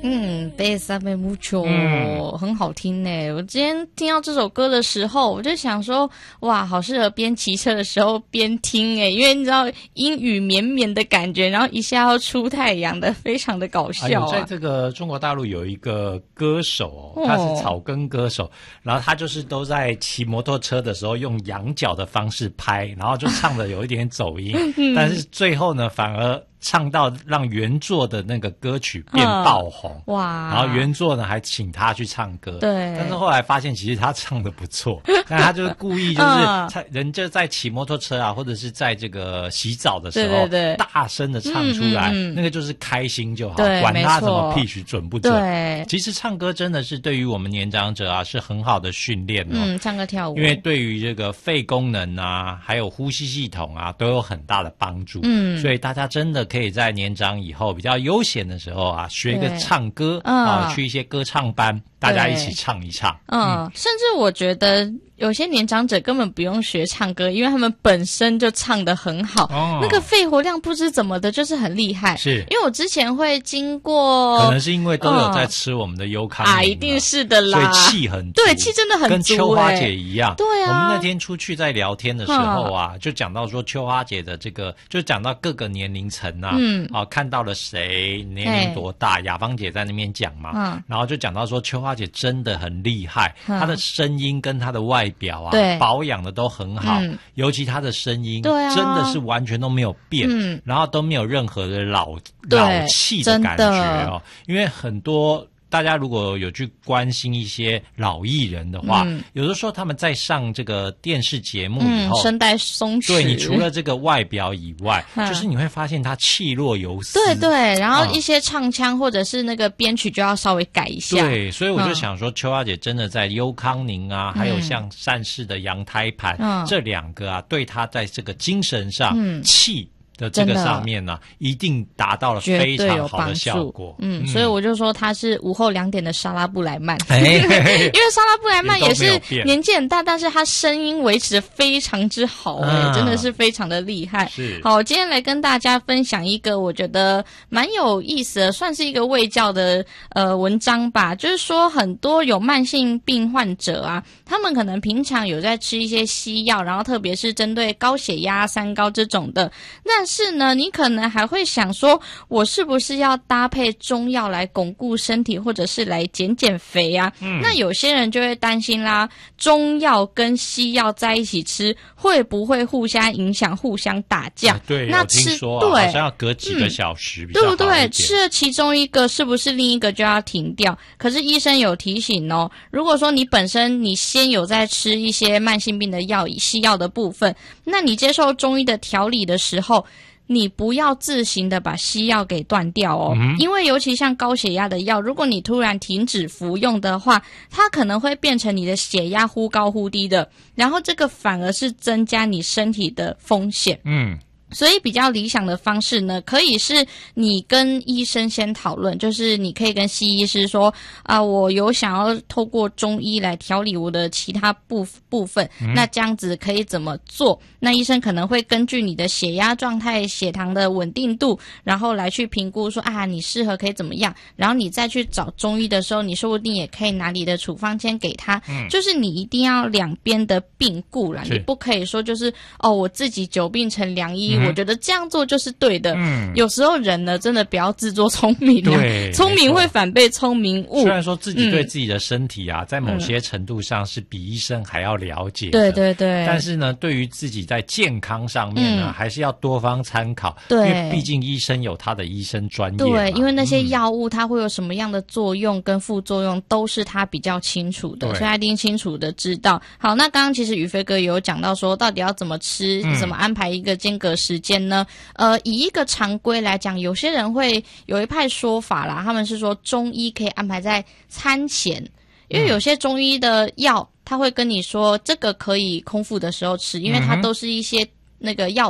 Bésame mucho，很好听呢。我今天听到这首歌的时候，我就想说，哇，好适合边骑车的时候边听诶，因为你知道阴雨绵绵的感觉，然后一下要出太阳的，非常的搞笑啊。 在这个中国大陆有一个歌手他是草根歌手，然后他就是都在骑摩托车的时候用仰角的方式拍，然后就唱的有一点走音，但是最后呢，反而唱到让原作的那个歌曲变爆红，哇！然后原作呢还请他去唱歌，对。但是后来发现其实他唱的不错，但他就是故意就是人就在骑摩托车啊，或者是在这个洗澡的时候，对，大声的唱出来，那个就是开心就好，管他什么 pitch 准不准。对，其实唱歌真的是对于我们年长者啊是很好的训练哦， 唱歌跳舞， 因为对于这个肺功能啊，还有呼吸系统啊都有很大的帮助。所以大家真的可以在年长以后比较悠闲的时候啊，学一个唱歌去一些歌唱班，大家一起唱一唱。 甚至我觉得有些年长者根本不用学唱歌，因为他们本身就唱得很好，那个肺活量不知怎么的，就是很厉害。是因为我之前会经过， 可能是因为都有在吃我们的优康一定是的啦， 所以气很足， 对，气真的很足， 跟秋花姐一样。 对啊， 我们那天出去在聊天的时候啊，就讲到说秋花姐的这个，就讲到各个年龄层啊，看到了谁年龄多大，雅芳姐在那边讲嘛，然后就讲到说秋花姐真的很厉害，她的声音跟她的外表啊，保养的都很好，尤其她的声音，真的是完全都没有变，然后都没有任何的老气的感觉哦，因为很多。大家如果有去关心一些老艺人的话，有的时候他们在上这个电视节目以后， 声带松弛， 对，你除了这个外表以外，就是你会发现他气若游丝， 对，然后一些唱腔或者是那个编曲就要稍微改一下。 对，所以我就想说，秋花姐真的在优康宁啊，还有像善事的羊胎盘这两个啊，对她在这个精神上气的这个上面呢，一定达到了非常好的效果。 所以我就说他是午后2点的莎拉布莱曼，因为莎拉布莱曼也是年纪很大，但是他声音维持得非常之好，真的是非常的厉害。好，今天来跟大家分享一个我觉得蛮有意思的，算是一个卫教的文章吧。就是说很多有慢性病患者啊，他们可能平常有在吃一些西药，然后特别是针对高血压、三高这种的，但是呢，你可能还会想说，我是不是要搭配中药来巩固身体，或者是来减肥啊？那有些人就会担心啦，中药跟西药在一起吃，会不会互相影响、互相打架？ 对， 那听说好像要隔几个小时比较好一点， 对不对？吃了其中一个，是不是另一个就要停掉？可是医生有提醒哦，如果说你本身你先有在吃一些慢性病的药，西药的部分，那你接受中医的调理的时候，你不要自行的把西药给断掉哦，因为尤其像高血压的药，如果你突然停止服用的话，它可能会变成你的血压忽高忽低的，然后这个反而是增加你身体的风险。所以比较理想的方式呢，可以是你跟医生先讨论，就是你可以跟西医师说我有想要透过中医来调理我的其他部分，那这样子可以怎么做？那医生可能会根据你的血压状态、血糖的稳定度，然后来去评估说你适合可以怎么样，然后你再去找中医的时候，你说不定也可以拿你的处方签给他，就是你一定要两边的并顾啦，你不可以说就是我自己久病成良医，我觉得这样做就是对的。有时候人呢，真的不要自作聪明聪明会反被聪明误。 虽然说自己对自己的身体在某些程度上是比医生还要了解的，对， 但是呢，对于自己在健康上面呢，还是要多方参考，因为毕竟医生有他的医生专业， 对，因为那些药物它会有什么样的作用跟副作用，都是他比较清楚的，所以他一定清楚的知道。好，那刚刚其实宇飞哥有讲到说，到底要怎么吃，怎么安排一个间隔时间呢？以一个常规来讲，有些人会有一派说法啦，他们是说中医可以安排在餐前，因为有些中医的药他会跟你说这个可以空腹的时候吃，因为它都是一些那个药